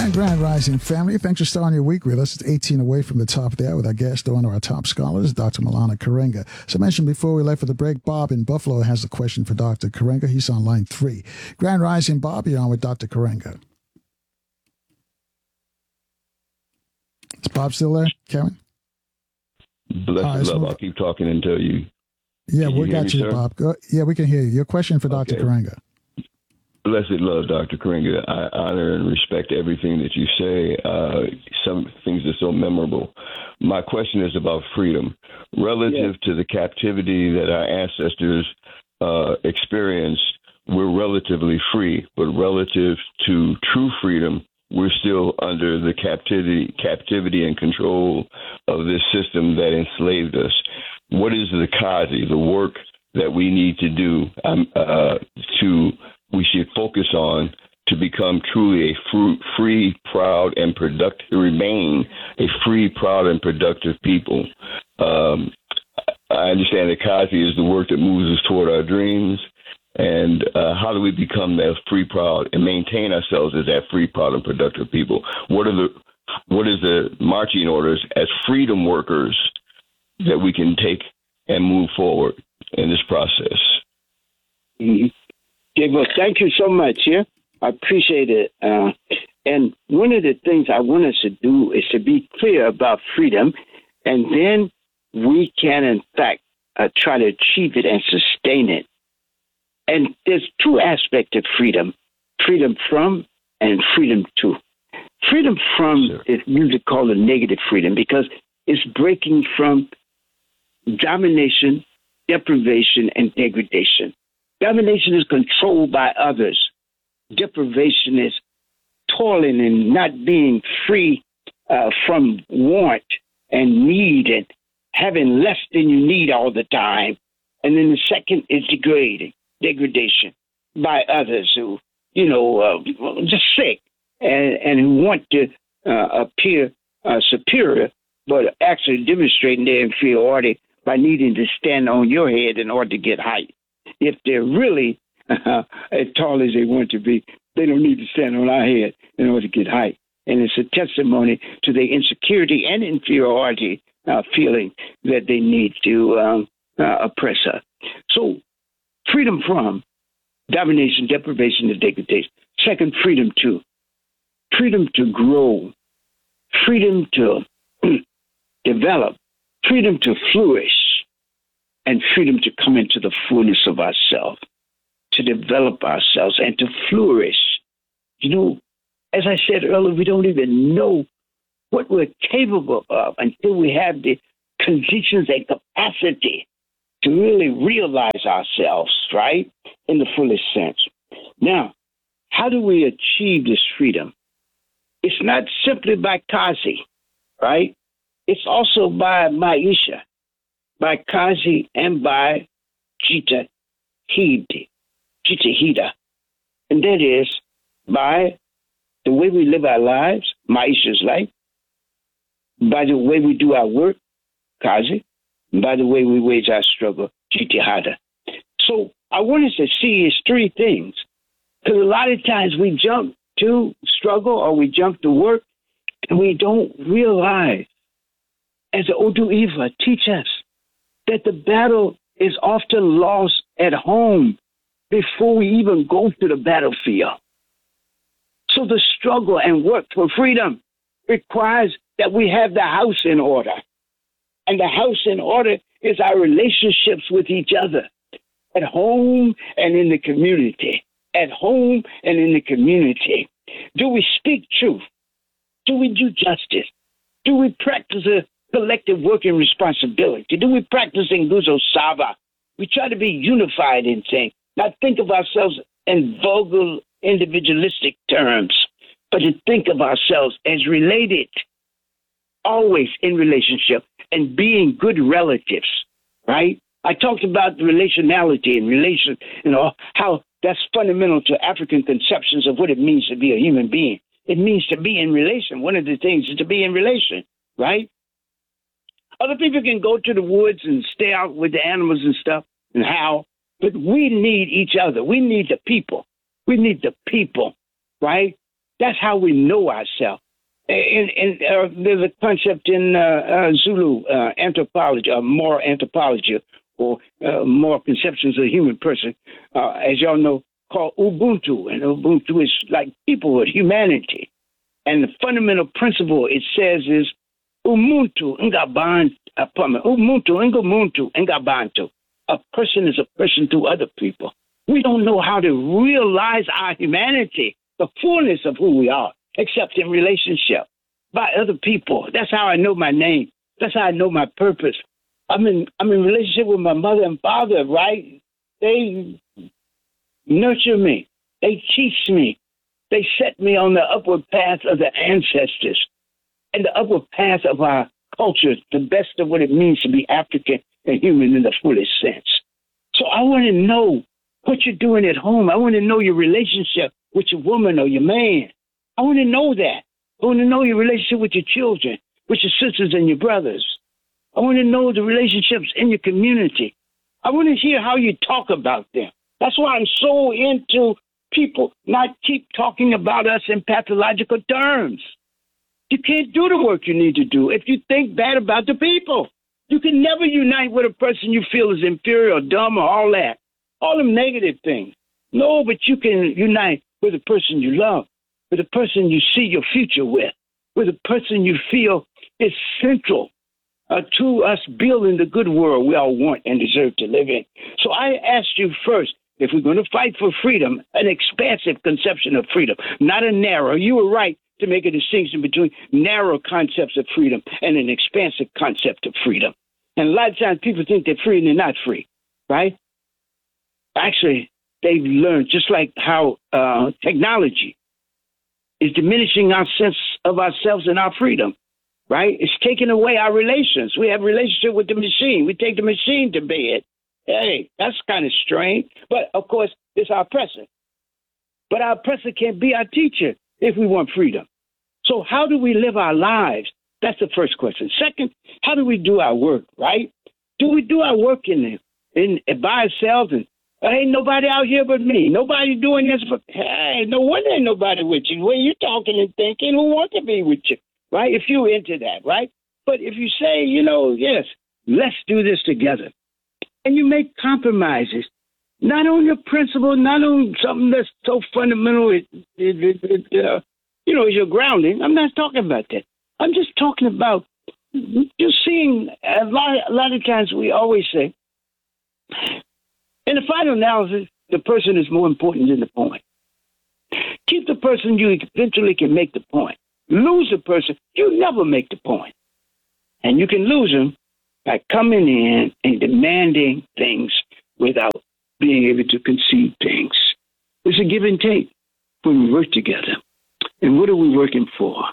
Grand Rising family. Thanks for starting your week with us. It's 18 away from the top there with our guest, one of our top scholars, Dr. Maulana Karenga. As I mentioned before we left for the break, Bob in Buffalo has a question for Dr. Karenga. He's on line 3. Grand Rising, Bob, you're on with Dr. Karenga. Is Bob still there, Karen? Bless love. I'll keep talking until you. Yeah, we got you, Bob. Yeah, we can hear you. Your question for Dr. Karenga. Blessed love, Dr. Karenga. I honor and respect everything that you say. Some things are so memorable. My question is about freedom. Relative to the captivity that our ancestors experienced, we're relatively free, but relative to true freedom, we're still under the captivity and control of this system that enslaved us. What is the kazi, the work that we need to do we should focus on to become truly a free, proud, and productive, remain a free, proud, and productive people? I understand that kazi is the work that moves us toward our dreams. And how do we become that free, proud, and maintain ourselves as that free, proud, and productive people? What is the marching orders as freedom workers that we can take and move forward in this process? Mm-hmm. Okay, well, thank you so much. Yeah, I appreciate it. And one of the things I want us to do is to be clear about freedom, and then we can, in fact, try to achieve it and sustain it. And there's 2 aspects of freedom: freedom from and freedom to. Freedom from is usually called a negative freedom because it's breaking from domination, deprivation, and degradation. Domination is controlled by others. Deprivation is toiling and not being free from want and need and having less than you need all the time. And then the second is degradation by others who, just sick and who want to appear superior, but actually demonstrating their inferiority by needing to stand on your head in order to get height. If they're really as tall as they want to be, they don't need to stand on our head in order to get height. And it's a testimony to their insecurity and inferiority feeling that they need to oppress us. So freedom from domination, deprivation, and degradation. Second, freedom to. Freedom to grow. Freedom to develop. Freedom to flourish. And freedom to come into the fullness of ourselves, to develop ourselves and to flourish. As I said earlier, we don't even know what we're capable of until we have the conditions and capacity to really realize ourselves, right, in the fullest sense. Now, how do we achieve this freedom? It's not simply by kazi, right? It's also by maisha, by kazi, and by jita hida. And that is by the way we live our lives, maisha's life, by the way we do our work, kazi, and by the way we wage our struggle, jita hida. So I want us to see is 3 things. Because a lot of times we jump to struggle or we jump to work and we don't realize, as the Odu Eva teach us, that the battle is often lost at home before we even go to the battlefield. So the struggle and work for freedom requires that we have the house in order. And the house in order is our relationships with each other at home and in the community. At home and in the community. Do we speak truth? Do we do justice? Do we practice a collective working responsibility? Do we practice Nguzo Saba? We try to be unified in things, not think of ourselves in vulgar individualistic terms, but to think of ourselves as related, always in relationship and being good relatives, right? I talked about the relationality and relation, how that's fundamental to African conceptions of what it means to be a human being. It means to be in relation. One of the things is to be in relation, right? Other people can go to the woods and stay out with the animals and stuff and howl, but we need each other. We need the people. We need the people, right, That's how we know ourselves. And there's a concept in Zulu anthropology, moral anthropology, or moral conceptions of the human person, as y'all know, called Ubuntu. And Ubuntu is like peoplehood, humanity. And the fundamental principle it says is Umuntu ngabantu. Umuntu ngabantu. A person is a person to other people. We don't know how to realize our humanity, the fullness of who we are, except in relationship by other people. That's how I know my name. That's how I know my purpose. I'm in relationship with my mother and father, right? They nurture me. They teach me. They set me on the upward path of the ancestors and the upward path of our culture, the best of what it means to be African and human in the fullest sense. So I want to know what you're doing at home. I want to know your relationship with your woman or your man. I want to know that. I want to know your relationship with your children, with your sisters and your brothers. I want to know the relationships in your community. I want to hear how you talk about them. That's why I'm so into people not keep talking about us in pathological terms. You can't do the work you need to do if you think bad about the people. You can never unite with a person you feel is inferior or dumb or all that. All them negative things. No, but you can unite with a person you love, with a person you see your future with a person you feel is central to us building the good world we all want and deserve to live in. So I asked you first, if we're going to fight for freedom, an expansive conception of freedom, not a narrow. You were right to make a distinction between narrow concepts of freedom and an expansive concept of freedom. And a lot of times people think they're free and they're not free, right? Actually, they've learned, just like how technology is diminishing our sense of ourselves and our freedom, right? It's taking away our relations. We have a relationship with the machine. We take the machine to bed. Hey, that's kind of strange. But, of course, it's our oppressor. But our oppressor can't be our teacher if we want freedom. So how do we live our lives? That's the first question. Second, how do we do our work, right? Do we do our work by ourselves and ain't nobody out here but me? Nobody doing this for, hey, no wonder ain't nobody with you. When you talking and thinking, who wants to be with you, right? If you're into that, right? But if you say, yes, let's do this together. And you make compromises, not on your principle, not on something that's so fundamental, is your grounding. I'm not talking about that. I'm just talking about just seeing a lot of times we always say, in the final analysis, the person is more important than the point. Keep the person, you eventually can make the point. Lose the person, you never make the point. And you can lose them by coming in and demanding things without being able to concede things. It's a give and take when we work together. And what are we working for?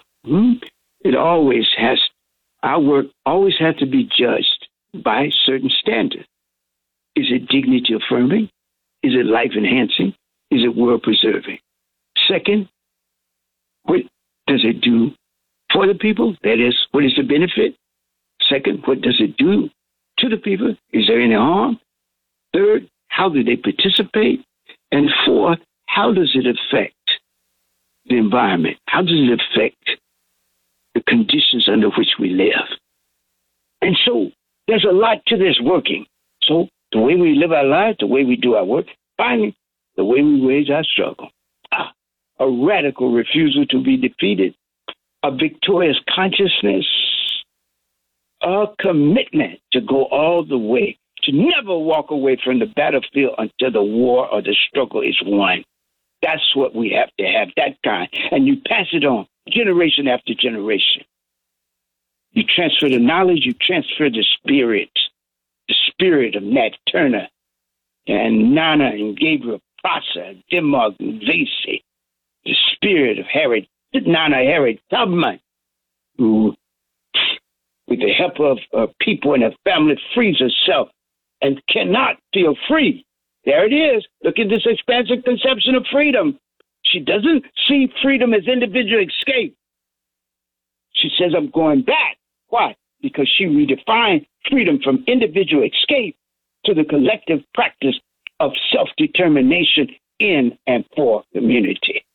Our work always has to be judged by certain standards. Is it dignity affirming? Is it life enhancing? Is it world preserving? Second, what does it do for the people? That is, what is the benefit? Second, what does it do to the people? Is there any harm? Third, how do they participate? And fourth, how does it affect the environment? How does it affect the conditions under which we live? And so there's a lot to this working. So the way we live our lives, the way we do our work, finally, the way we wage our struggle. A radical refusal to be defeated, a victorious consciousness, a commitment to go all the way, to never walk away from the battlefield until the war or the struggle is won. That's what we have to have, that kind. And you pass it on generation after generation. You transfer the knowledge, you transfer the spirit of Nat Turner and Nana and Gabriel Prosser, Dimmock and Vesey, the spirit of Nana Harriet Tubman, who, with the help of people in her family, frees herself and cannot feel free. There it is. Look at this expansive conception of freedom. She doesn't see freedom as individual escape. She says, I'm going back. Why? Because she redefined freedom from individual escape to the collective practice of self-determination in and for community.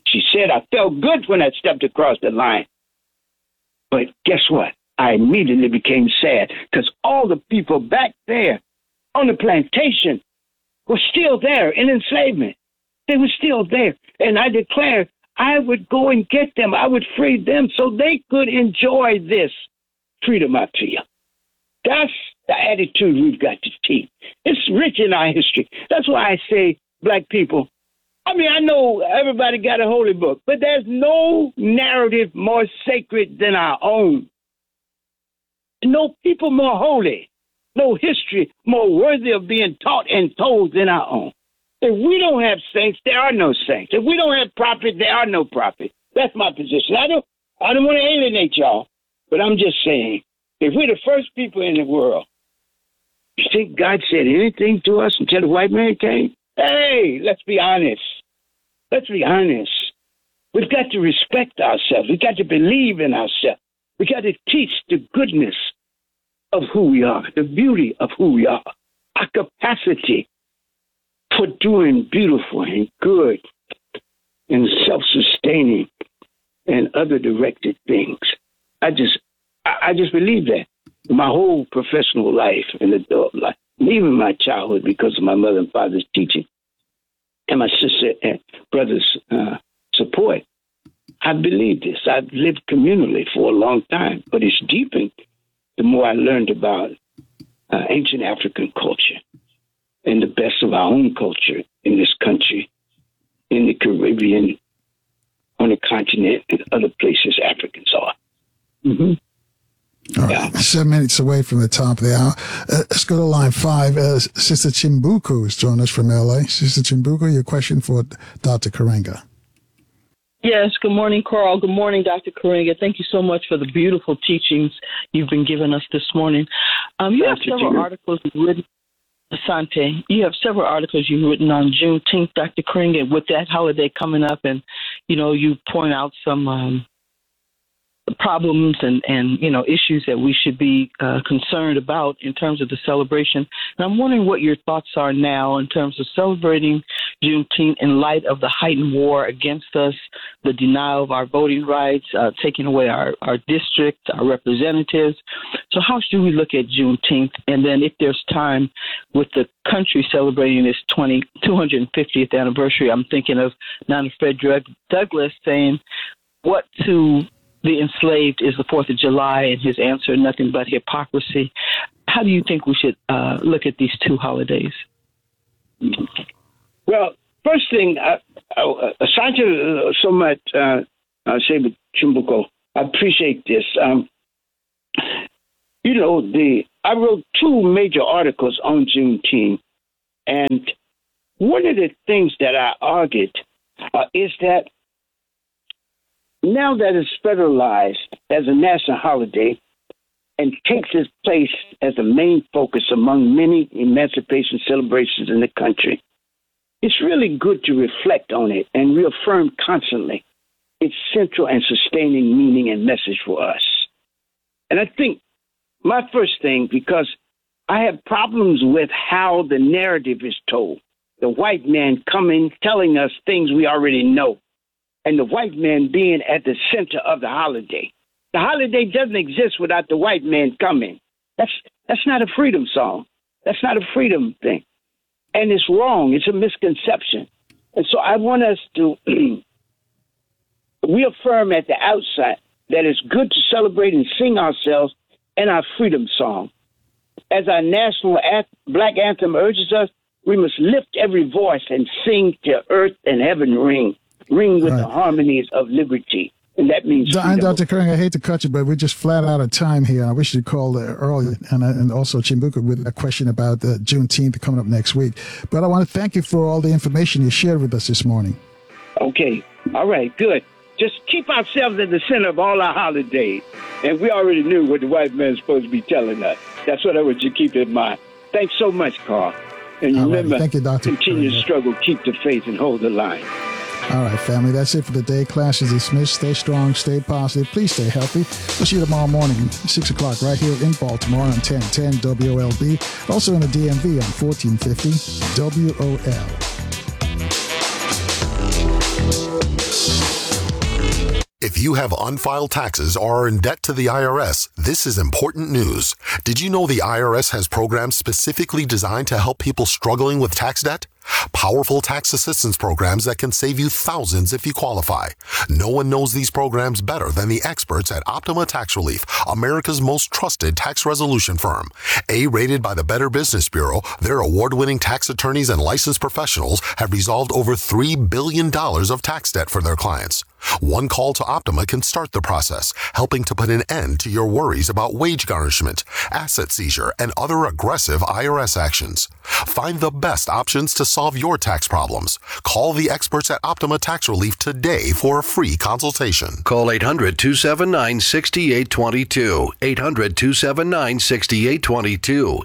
She said, I felt good when I stepped across the line. But guess what? I immediately became sad because all the people back there on the plantation were still there in enslavement. They were still there. And I declared I would go and get them. I would free them so they could enjoy this freedom I feel. That's the attitude we've got to teach. It's rich in our history. That's why I say, black people, I mean, I know everybody got a holy book, but there's no narrative more sacred than our own. No people more holy, no history more worthy of being taught and told than our own. If we don't have saints, there are no saints. If we don't have prophets, there are no prophets. That's my position. I don't want to alienate y'all, but I'm just saying, if we're the first people in the world, you think God said anything to us until the white man came? Hey, let's be honest. Let's be honest. We've got to respect ourselves. We've got to believe in ourselves. We got to teach the goodness of who we are, the beauty of who we are, our capacity for doing beautiful and good and self-sustaining and other directed things. I just believe that. My whole professional life and adult life, and even my childhood, because of my mother and father's teaching and my sister and brother's support, I believe this. I've lived communally for a long time, but it's deepened the more I learned about ancient African culture and the best of our own culture in this country, in the Caribbean, on the continent, and other places Africans are. Mm-hmm. All right, 7 minutes away from the top of the hour. Let's go to line 5. Sister Chimbuku has joined us from L.A. Sister Chimbuku, your question for Dr. Karenga. Yes, good morning, Carl. Good morning, Dr. Karenga. Thank you so much for the beautiful teachings you've been giving us this morning. You have several articles written. Asante, you have several articles you've written on Juneteenth, Dr. Karenga, with that holiday coming up, and you point out some problems and issues that we should be concerned about in terms of the celebration. And I'm wondering what your thoughts are now in terms of celebrating Juneteenth in light of the heightened war against us, the denial of our voting rights, taking away our districts, our representatives. So how should we look at Juneteenth? And then if there's time with the country celebrating its 250th anniversary, I'm thinking of Dr. Frederick Douglass saying, what to the enslaved is the 4th of July, and his answer, nothing but hypocrisy. How do you think we should look at these two holidays? Well, first thing, Asante so much, Sheba Chimbuko, I appreciate this. I wrote 2 major articles on Juneteenth, and one of the things that I argued is that now that it's federalized as a national holiday and takes its place as a main focus among many emancipation celebrations in the country, it's really good to reflect on it and reaffirm constantly its central and sustaining meaning and message for us. And I think my first thing, because I have problems with how the narrative is told, the white man coming, telling us things we already know, and the white man being at the center of the holiday. The holiday doesn't exist without the white man coming. That's not a freedom song. That's not a freedom thing. And it's wrong. It's a misconception. And so I want us to reaffirm at the outset that it's good to celebrate and sing ourselves and our freedom song. As our national black anthem urges us, we must lift every voice and sing till earth and heaven ring with the harmonies of liberty. And that means Dr. Karenga, I hate to cut you, but we're just flat out of time here. I wish you'd called early, and also Chimbuku with a question about Juneteenth coming up next week. But I want to thank you for all the information you shared with us this morning. Okay. All right. Good. Just keep ourselves at the center of all our holidays. And we already knew what the white man's supposed to be telling us. That's what I want you to keep in mind. Thanks so much, Carl. And remember, thank you, Dr. continue Karenga. Struggle, keep the faith, and hold the line. All right, family, that's it for the day. Class is dismissed. Stay strong, stay positive. Please stay healthy. We'll see you tomorrow morning, 6 o'clock, right here in Baltimore on 1010 WOLB. Also in the DMV on 1450 WOL. If you have unfiled taxes or are in debt to the IRS, this is important news. Did you know the IRS has programs specifically designed to help people struggling with tax debt? Powerful tax assistance programs that can save you thousands if you qualify. No one knows these programs better than the experts at Optima Tax Relief, America's most trusted tax resolution firm. A-rated by the Better Business Bureau, their award-winning tax attorneys and licensed professionals have resolved over $3 billion of tax debt for their clients. One call to Optima can start the process, helping to put an end to your worries about wage garnishment, asset seizure, and other aggressive IRS actions. Find the best options to solve your tax problems. Call the experts at Optima Tax Relief today for a free consultation. Call 800-279-6822. 800-279-6822.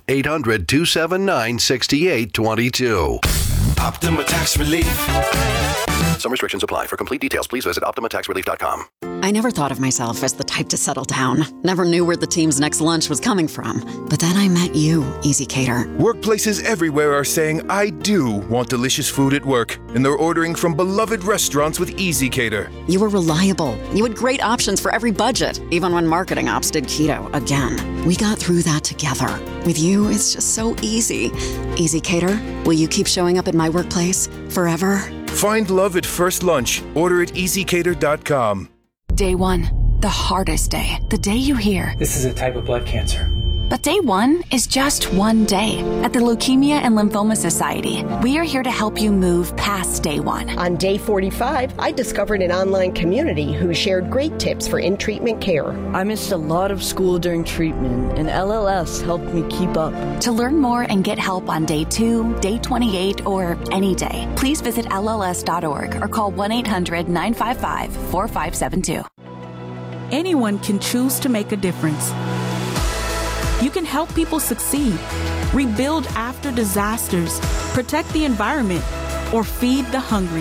800-279-6822. Optima Tax Relief. Some restrictions apply. For complete details, please visit OptimaTaxRelief.com. I never thought of myself as the type to settle down. Never knew where the team's next lunch was coming from. But then I met you, Easy Cater. Workplaces everywhere are saying, I do want delicious food at work. And they're ordering from beloved restaurants with Easy Cater. You were reliable. You had great options for every budget, even when marketing ops did keto again. We got through that together. With you, it's just so easy. Easy Cater, will you keep showing up at my workplace forever? Find love at first lunch. Order at easycater.com. Day one, the hardest day. The day you hear, this is a type of blood cancer. But day one is just one day. At the Leukemia and Lymphoma Society, we are here to help you move past day one. On day 45, I discovered an online community who shared great tips for in-treatment care. I missed a lot of school during treatment, and LLS helped me keep up. To learn more and get help on day 2, day 28, or any day, please visit LLS.org or call 1-800-955-4572. Anyone can choose to make a difference. You can help people succeed, rebuild after disasters, protect the environment, or feed the hungry.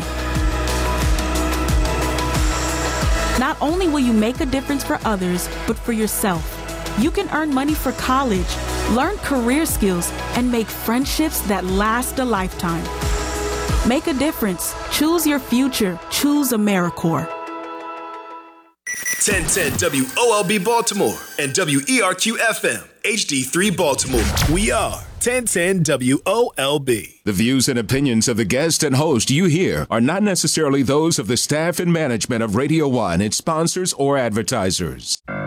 Not only will you make a difference for others, but for yourself. You can earn money for college, learn career skills, and make friendships that last a lifetime. Make a difference. Choose your future. Choose AmeriCorps. 1010 WOLB Baltimore and WERQ FM HD3 Baltimore. We are 1010 WOLB. The views and opinions of the guest and host you hear are not necessarily those of the staff and management of Radio 1, its sponsors, or advertisers.